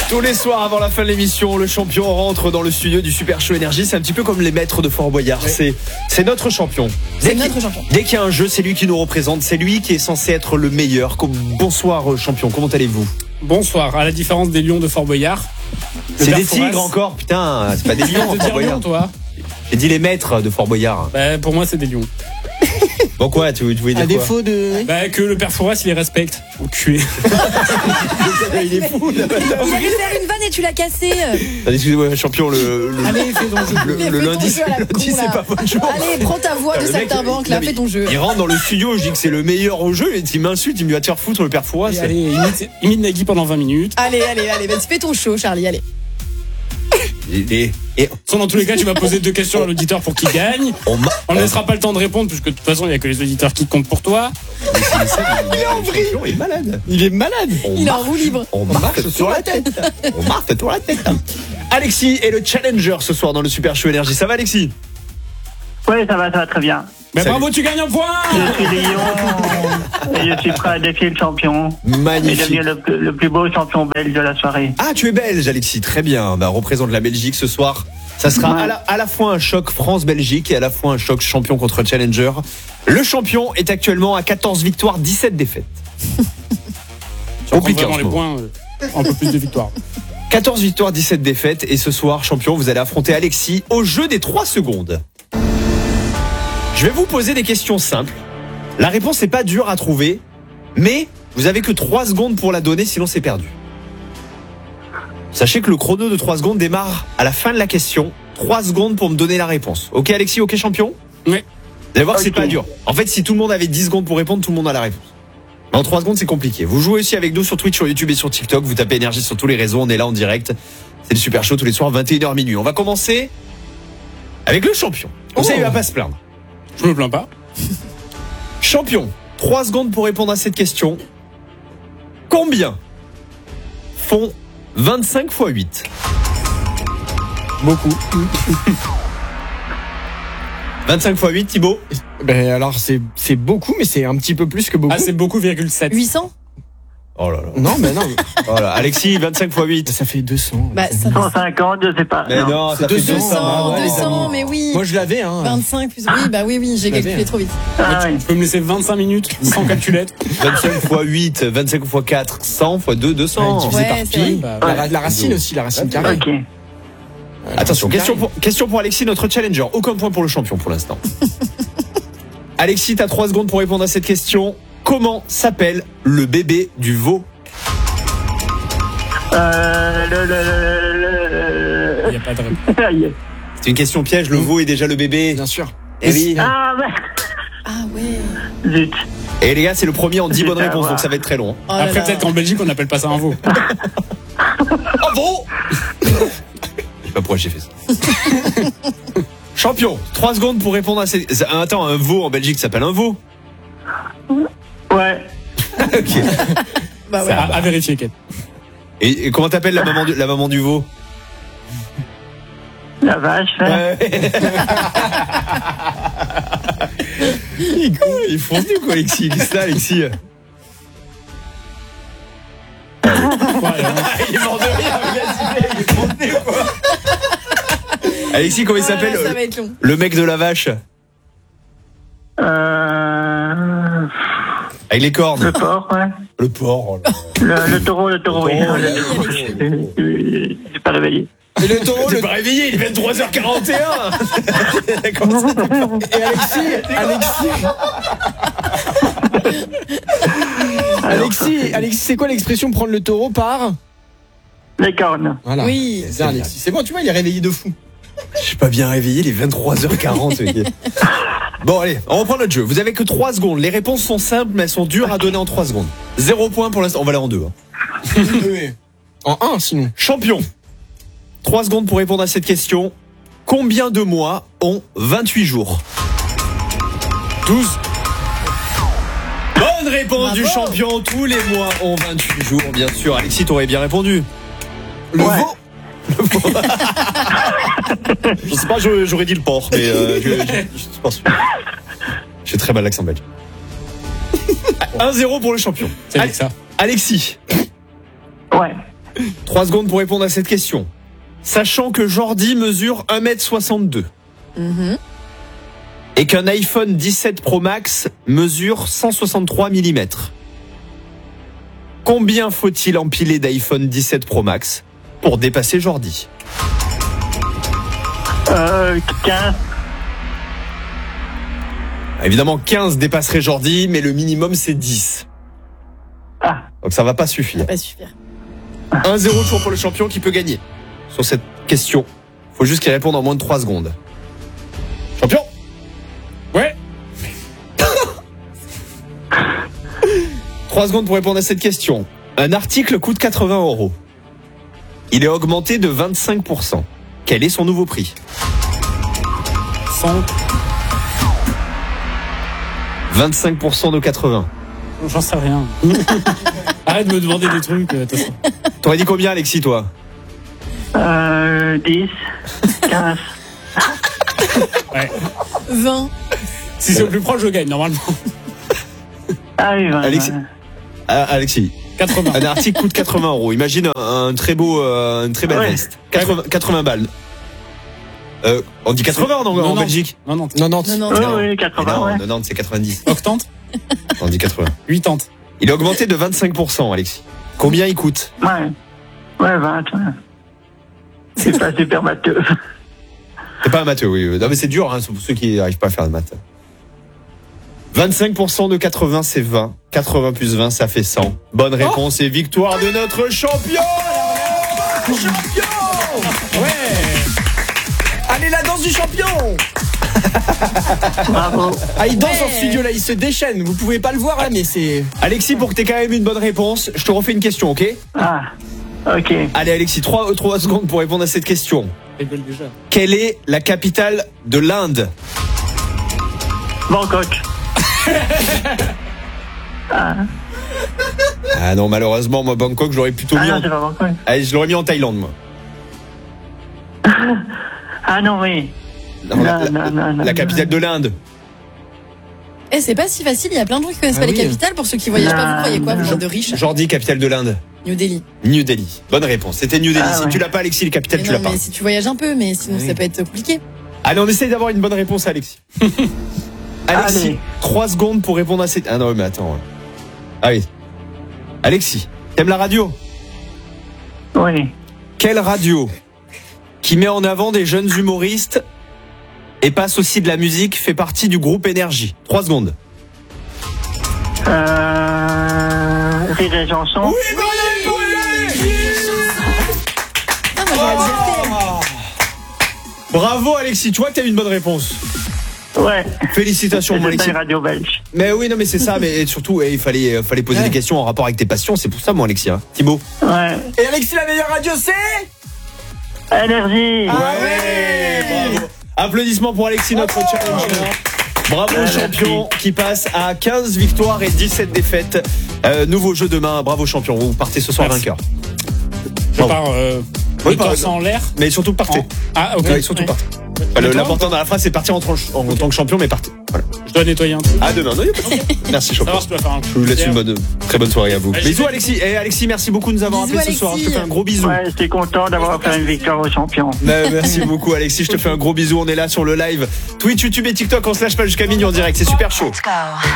Tous les soirs avant la fin de l'émission, le champion rentre dans le studio du Super Show Énergie. C'est un petit peu comme les maîtres de Fort Boyard. Oui. C'est notre champion. C'est notre champion. Dès qu'il y a un jeu, c'est lui qui nous représente. C'est lui qui est censé être le meilleur. Bonsoir champion, comment allez-vous? Bonsoir, à la différence des lions de Fort Boyard. C'est des tigres encore, putain, c'est pas des lions. Tu veux dire lion, toi? J'ai dit les maîtres de Fort Boyard. Bah, pour moi, c'est des lions. Bon quoi, tu voulais dire quoi? À défaut de... Bah, que le père Fouras, il les respecte. Enculé. Il est fou, là. J'allais faire une vanne et tu l'as cassé. Excusez-moi, champion, Allez, fais ton jeu. le lundi, c'est pas votre jour. Allez, prends ta voix de saltimbanque, là, fais ton jeu. Il rentre dans le studio, je dis que c'est le meilleur au jeu, et il m'insulte, il me va te faire foutre le père Fouras. Allez, imite Nagui pendant 20 minutes. Allez, vas-y, fais ton show, Charlie, allez. Dans tous les cas, tu vas poser 2 questions à l'auditeur pour qu'il gagne. On ne laissera pas le temps de répondre, puisque de toute façon, il n'y a que les auditeurs qui comptent pour toi. Il est malade. Il est malade. Il est en roue libre. On marche sur la tête. On marche sur la tête. Alexis est le challenger ce soir dans le Super Show Énergie. Ça va, Alexis? Oui, ça va très bien. Mais bravo, tu gagnes un point. Je suis Lyon et je suis prêt à défier le champion. Magnifique. Et devenir le plus beau champion belge de la soirée. Ah, tu es belge, Alexis. Très bien. Bah, représente la Belgique ce soir. Ça sera à la fois un choc France-Belgique et à la fois un choc champion contre challenger. Le champion est actuellement à 14 victoires, 17 défaites. Compliqué dans les points, un peu plus de victoires. 14 victoires, 17 défaites. Et ce soir, champion, vous allez affronter Alexis au jeu des 3 secondes. Je vais vous poser des questions simples. La réponse n'est pas dure à trouver, mais vous avez que 3 secondes pour la donner, sinon c'est perdu. Sachez que le chrono de 3 secondes démarre à la fin de la question. 3 secondes pour me donner la réponse. Ok Alexis, ok champion? Oui. Vous allez voir que c'est pas dur. En fait, si tout le monde avait 10 secondes pour répondre, tout le monde a la réponse. En 3 secondes, c'est compliqué. Vous jouez aussi avec nous sur Twitch, sur YouTube et sur TikTok. Vous tapez Énergie sur tous les réseaux, on est là en direct. C'est le Super Show tous les soirs, 21h minuit. On va commencer avec le champion. Comme ça, il va pas se plaindre. Je me plains pas. Champion, 3 secondes pour répondre à cette question. Combien font 25 x 8? Beaucoup. 25 x 8, Thibaut? Ben alors c'est beaucoup, mais c'est un petit peu plus que beaucoup. Ah, c'est beaucoup, 7. 800? Oh là là. Non, mais non. Voilà. Alexis, 25 x 8. Ça fait 200. Bah, ça 150, je sais pas. Mais non, ça fait 200. 200, mais oui. Moi je l'avais, hein. 25 plus. Oui, bah oui, j'ai calculé trop vite. Tu peux me laisser 25 minutes sans calculette. 25 x 8, 25 x 4, 100 x 2, 200. Divisé par pi. Bah, La racine aussi, la racine carrée. Ok. Attention, question pour Alexis, notre challenger. Aucun point pour le champion pour l'instant. Alexis, t'as 3 secondes pour répondre à cette question. Comment s'appelle le bébé du veau? Il n'y a pas de réponse. C'est une question piège, le veau est déjà le bébé. Bien sûr. Eh oui. Ah ouais. Zut. Et les gars, c'est le premier en 10 bonnes réponses, voir. donc ça va être très long. Oh là Après, là. peut-être qu'en Belgique, on n'appelle pas ça un veau. Un veau. Je sais pas pourquoi j'ai fait ça. Champion, 3 secondes pour répondre à ces... Attends, un veau en Belgique s'appelle un veau? Ouais. Ok. Bah ouais. À vérifier, Ken. Et comment t'appelles la maman du veau? La vache. Il est fondu quoi, Alexis. Qu'est-ce que c'est, Alexis? Il est mort de rire, il est fondu quoi. Alexis, comment il s'appelle? Ça va être long. Le mec de la vache avec les cornes. Le porc, ouais. Le porc. Oh là. Le taureau, oui. J'ai pas réveillé. Et le taureau, t'es pas réveillé, il est 23h41. Et Alexis, c'est quoi l'expression prendre le taureau par? Les cornes. Voilà. Oui. C'est ça, Alexis. C'est bon, tu vois, il est réveillé de fou. Je suis pas bien réveillé, il est 23h40. Okay. Bon allez, on reprend notre jeu. Vous avez que 3 secondes. Les réponses sont simples, mais elles sont dures à donner en 3 secondes. 0 point pour l'instant. On va aller en 2. Hein. En 1 sinon. Champion. 3 secondes pour répondre à cette question. Combien de mois ont 28 jours? 12. Bonne réponse du champion. Tous les mois ont 28 jours, bien sûr. Alexis, t'aurais bien répondu. Le veau. Je sais pas, j'aurais dit le porc, mais je suis pas sûr. J'ai très mal l'accent belge. 1-0 pour le champion. C'est avec ça. Alexis, Ouais. 3 secondes pour répondre à cette question. Sachant que Jordi mesure 1m62 et qu'un iPhone 17 Pro Max mesure 163 mm. Combien faut-il empiler d'iPhone 17 Pro Max pour dépasser Jordi? 15. Évidemment, 15 dépasserait Jordi, mais le minimum, c'est 10. Ah. Donc ça va pas suffire. Pas suffire. 1-0 toujours pour le champion qui peut gagner sur cette question. Faut juste qu'il réponde en moins de 3 secondes. Champion? Ouais. 3 secondes pour répondre à cette question. Un article coûte 80 €. Il est augmenté de 25%. Quel est son nouveau prix? 100. 25% de 80. J'en sais rien. Arrête de me demander des trucs. Attention. T'aurais dit combien, Alexis, toi? 10. 15. Ouais. 20. Si c'est au plus proche, je gagne, normalement. Ah oui, 20. Alexis. Alexis. 80. Un article coûte 80 €. Imagine un très beau, une très belle veste. 80 balles. On dit 80 en Belgique? 90. 90. Non, Oui, 80, ouais. 90, c'est 90. Octante. On dit 80. 80. Il est augmenté de 25%, Alexis. Combien il coûte? Ouais. Ouais, 20. Ouais. C'est pas super matheux. C'est pas un matheux, oui. Non, mais c'est dur, hein, pour ceux qui n'arrivent pas à faire de maths. 25% de 80, c'est 20. 80 plus 20, ça fait 100. Bonne réponse et victoire de notre champion! Champion! Ouais. Allez, la danse du champion. Bravo. Ah, il danse en studio là, il se déchaîne. Vous pouvez pas le voir là, mais c'est. Alexis, pour que t'aies quand même une bonne réponse, je te refais une question, ok? Ah, ok. Allez, Alexis, 3 secondes pour répondre à cette question. Rigole déjà. Quelle est la capitale de l'Inde? Bangkok. Ah non, malheureusement, moi, Bangkok, je l'aurais plutôt mis Ah non, en... c'est pas Bangkok. Allez, je l'aurais mis en Thaïlande, moi. Ah non, oui. Non, la capitale de l'Inde. Eh, c'est pas si facile, il y a plein de gens qui connaissent Ah pas oui. les capitales. Pour ceux qui voyagent pas, vous croyez quoi? Vous êtes de riches. Jordi, capitale de l'Inde. New Delhi. New Delhi. Bonne réponse. C'était New Delhi. Ah Si ouais. tu l'as pas, Alexis, les capitales, Mais tu l'as non, pas. mais si tu voyages un peu, mais sinon Oui. ça peut être compliqué. Allez, on essaye d'avoir une bonne réponse, Alexis. Alexis, Allez. 3 secondes pour répondre à cette... Ah non, mais attends. Ah oui. Alexis, t'aimes la radio? Oui. Quelle radio qui met en avant des jeunes humoristes et passe aussi de la musique fait partie du groupe Énergie? 3 secondes. Rire et chanson. Oui, Ah, moi j'aurais dit RTL. bravo, Alexis. Tu vois que t'as eu une bonne réponse. Ouais. Félicitations, mon C'est Alexis. une radio belge. Mais oui, non, mais c'est ça. Mais surtout, il fallait poser des questions en rapport avec tes passions. C'est pour ça, moi, Alexis. Hein. Thibaut. Ouais. Et Alexis, la meilleure radio, c'est. Énergie. Ouais, bravo. Applaudissements pour Alexis, notre challenger. Bravo, champion, qui passe à 15 victoires et 17 défaites. Nouveau jeu demain. Bravo, champion. Vous partez ce soir Merci. vainqueur. Je pars Oui, le torse en l'air. Mais surtout, partez. Ah, ok. Ouais, surtout, Ouais. partez. Enfin, l'important dans la phrase, c'est partir en tant que champion, mais partez. Voilà. Je dois nettoyer un truc. À demain. Non, y a pas de problème. Merci, champion. Savoir si tu vas faire un Je vous laisse une très bonne soirée à vous. Ouais, Bisous, j'ai- Alexis. Et Alexis, merci beaucoup de nous avoir Bisous, appelés ce soir. Je te Alexis. fais un gros bisou. Ouais, j'étais content d'avoir fait une victoire au champion. Merci beaucoup, Alexis. Je te fais un gros bisou. On est là sur le live Twitch, YouTube et TikTok. On se lâche pas jusqu'à minuit en direct. C'est super chaud. Let's go.